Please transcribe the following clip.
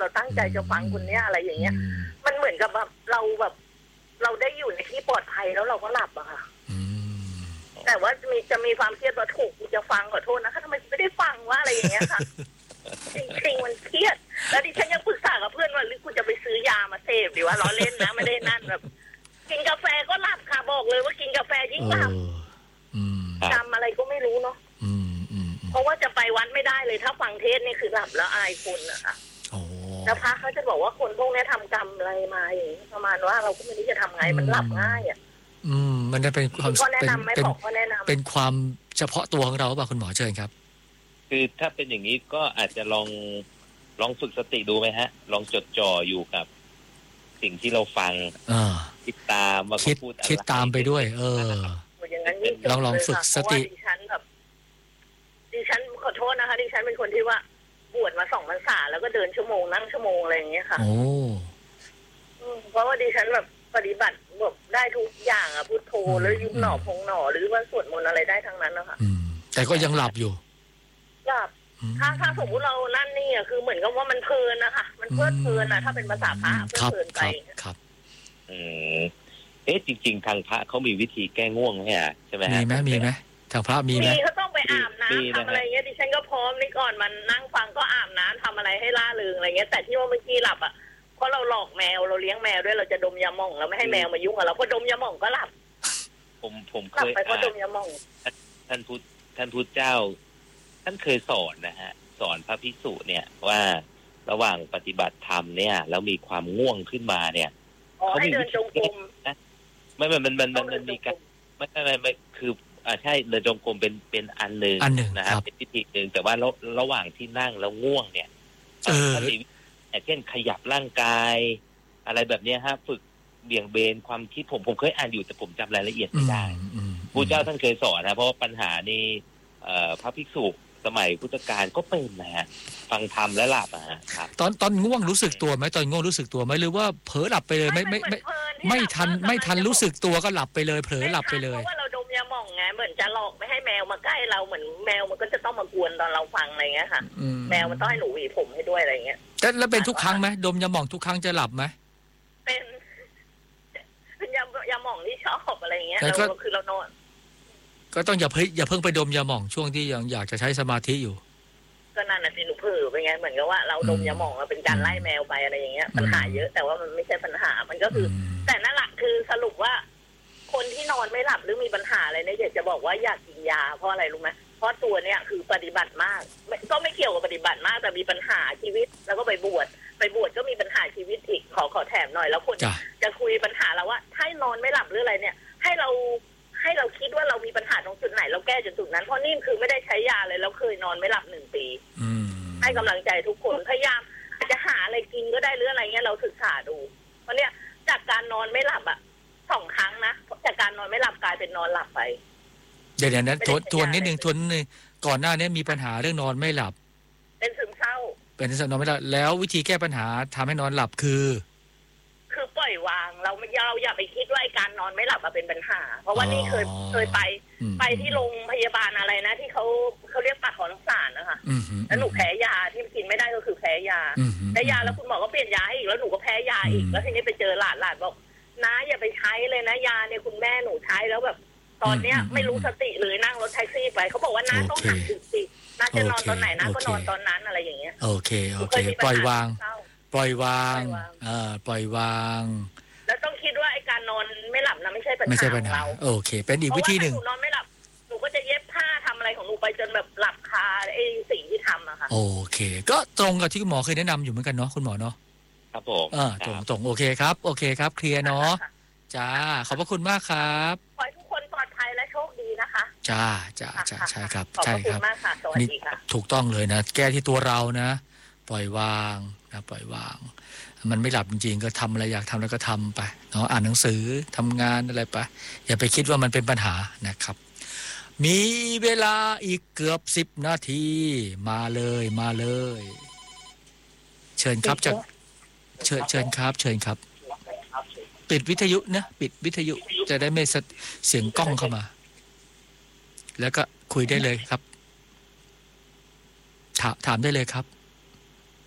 เราตั้งใจจะฟังคุณเนี่ยอะไรอย่างเงี้ยมันเหมือนกับแบบเราได้อยู่ในที่ปลอดภัยแล้วเราก็หลับอะค่ะแต่ว่าจะมีความเครียดว่าถูกกูจะฟังขอโทษนะคะทำไมไม่ได้ฟังว่าอะไรอย่างเงี้ยค่ะจริงๆมันเครียดแล้วดิฉันยังปรึกษากับเพื่อนว่าหรือกูจะไปซื้อยามาเสพดีว่าล้อเล่นนะไม่ได้นั่นแบบกินกาแฟก็หลับค่ะบอกเลยว่ากินกาแฟยิ่งหลับจำอะไรก็ไม่รู้เนาะเพราะว่าจะไปวัดไม่ได้เลยถ้าฟังเทศนี่คือหลับแล้วอายคนนะคะแล้วพระเขาจะบอกว่าคนพวกนี้ทำกรรมอะไรมาอย่างนี้ประมาณว่าเราก็ไม่รู้จะทำไงมันหลับง่ายอ่ะมันจะเป็นความเป็นความเฉพาะตัวของเราป่ะคุณหมอเชิญครับคือถ้าเป็นอย่างนี้ก็อาจจะลองฝึกสติดูไหมฮะลองจดจ่ออยู่กับสิ่งที่เราฟังคิดตามว่าเขาพูดอะไรคิดตามไปด้วยลองฝึกสติดิฉันขอโทษนะคะดิฉันเป็นคนที่ว่าบวชมา2 พรรษาแล้วก็เดินชั่วโมงนั่งชั่วโมงอะไรอย่างเงี้ยค่ะเพราะว่าดิฉันแบบปฏิบัติแบบได้ทุกอย่างอะพุทโธแล้วยุบหน่อพองหน่อหรือว่าสวดมนต์อะไรได้ทั้งนั้นนะคะแต่ก็ยังหลับอยู่หลับถ้าสมมติเรานั่นนี่อะคือเหมือนกับว่ามันเพลินนะคะมันเพลินอะถ้าเป็นภาษาพระเพลินไปครับจริงๆทางพระเขามีวิธีแก้ง่วงใช่ไหมฮะมีไหมทางพระมีไหมเขาต้องไปอาบน้ำทำอะไรเงี้ยดิฉันก็พร้อมนี่ก่อนมันนั่งฟังก็อาบน้ำทำอะไรให้ล่าเริงอะไรเงี้ยแต่ที่ว่าเมื่อกี้หลับอ่ะเพราะเราหลอกแมวเราเลี้ยงแมวด้วยเราจะดมยาหม่องเราไม่ให้แมวมายุ่งกับเราพอดมยาหม่องก็หลับผมเคยไปเพราะดมยาหม่องท่านพุทธเจ้าท่านเคยสอนนะฮะสอนพระภิกษุเนี่ยว่าระหว่างปฏิบัติธรรมเนี่ยแล้วมีความง่วงขึ้นมาเนี่ยเขาให้เดินจงกรมนะมันมีการไม่คือใช่เดินจงกรมเป็นอันหนึ่งนะครับเป็นวิธีหนึ่งแต่ว่าระหว่างที่นั่งแล้วง่วงเนี่ยเช่นขยับร่างกายอะไรแบบนี้ฮะฝึกเบี่ยงเบนความคิดผมเคยอ่านอยู่แต่ผมจำรายละเอียดไม่ได้ครูเจ้าท่านเคยสอนนะเพราะว่าปัญหานี่พระภิกษุสมัยพุทธกาลก็เป็นนะฮะฟังธรรมและหลับครับตอนง่วงรู้สึกตัวไหมตอนง่วงรู้สึกตัวไหมหรือว่าเผลอหลับไปเลยไม่ทันรู้สึกตัวก็หลับไปเลยเผลอหลับไปเลยเพราะว่าเราดมยาหม่องไงเหมือนจะหลอกไม่ให้แมวมาใกล้เราเหมือนแมวมันก็จะต้องมากวนตอนเราฟังอะไรเงี้ยค่ะแมวมันต้องให้หนูหวีผมให้ด้วยอะไรเงี้ยแล้วเป็นทุกครั้งไหมดมยาหม่องทุกครั้งจะหลับไหมเป็นยาหม่องที่ชอบอะไรเงี้ยเราคือเรานอนก็ต้องอย่าเพิ่งไปดมยาหม่องช่วงที่ยังอยากจะใช้สมาธิอยู่ก็นั่นน่ะสิหนูเผลอไปไงเหมือนกับว่าเราดมยาหม่องเป็นการไล่แมวไปอะไรอย่างเงี้ยปัญหาเยอะแต่ว่ามันไม่ใช่ปัญหามันก็คือแต่นั่นแหละคือสรุปว่าคนที่นอนไม่หลับหรือมีปัญหาอะไรเนี่ยอยากจะบอกว่าอยากกินยาเพราะอะไรรู้ไหมเพราะตัวเนี่ยคือปฏิบัติมากก็ไม่เกี่ยวกับปฏิบัติมากแต่มีปัญหาชีวิตแล้วก็ไปบวชก็มีปัญหาชีวิตอีกขอแถมหน่อยแล้วคนจะคุยปัญหาเราว่าถ้านอนไม่หลับหรืออะไรเนี่ยให้เราคิดว่าเรามีปัญหาตรงจุดไหนเราแก้จุดนั้นเพราะนี่คือไม่ได้ใช้ยาเลยแล้วเคยนอนไม่หลับ1 ปีให้กำลังใจทุกคนพยายามอาจจะหาอะไรกินก็ได้หรืออะไรเงี้ยเราศึกษาดูเพราะเนี่ยจากการนอนไม่หลับ2 ครั้งนะจากการนอนไม่หลับกลายเป็นนอนหลับไปเดี๋ยวนั้นทวนนิดนึงก่อนหน้านี้มีปัญหาเรื่องนอนไม่หลับเป็นซึมเศร้านอนไม่หลับแล้ววิธีแก้ปัญหาทำให้นอนหลับคือปล่อยวางเราไม่อย่าไปคิดว่าการนอนไม่หลับเป็นปัญหาเพราะว่านี่เคยไปที่โรงพยาบาลอะไรนะที่เขาเรียกปากของน้ำสารนะคะแล้วหนูแพ้ยาที่กินไม่ได้ก็คือแพ้ยาแล้วคุณหมอก็เปลี่ยนยาอีกแล้วหนูก็แพ้ยาอีกแล้วทีนี้ไปเจอหลานบอกน้าอย่าไปใช้เลยนะยาเนี่ยคุณแม่หนูใช้แล้วแบบตอนเนี้ยไม่รู้สติเลยนั่งรถแท็กซี่ไปเขาบอกว่าน้าต้องหักสิน้าจะนอนตอนไหนน้าก็นอนตอนนั้นอะไรอย่างเงี้ยโอเคปล่อยวางปล่อยวางแล้วต้องคิดว่าไอ้การนอนไม่หลับนะไม่ใช่ปัญหาของเราโอเคเป็นอีกวิธีหนึ่งเพราะว่าถ้าหนูนอนไม่หลับหนูก็จะเย็บผ้าทำอะไรของหนูไปจนแบบหลับคาไอ้สิ่งที่ทำอะค่ะโอเคก็ตรงกับที่คุณหมอเคยแนะนำอยู่เหมือนกันเนาะคุณหมอเนาะครับผมตรงโอเคครับเคลียร์เนาะจ้าขอบพระคุณมากครับขอให้ทุกคนปลอดภัยและโชคดีนะคะจ้าใช่ครับขอบคุณมากค่ะสวัสดีค่ะถูกต้องเลยนะแก้ที่ตัวเรานะปล่อยวางมันไม่หลับจริงๆก็ทำอะไรอยากทำแล้วก็ทำไปเนาะอ่านหนังสือทำงานอะไรไปอย่าไปคิดว่ามันเป็นปัญหานะครับมีเวลาอีกเกือบ10 นาทีมาเลยเชิญครับจากเชิญครับปิดวิทยุนะปิดวิทยุจะได้ไม่เสียงกล้องเข้ามาแล้วก็คุยได้เลยครับถามได้เลยครับ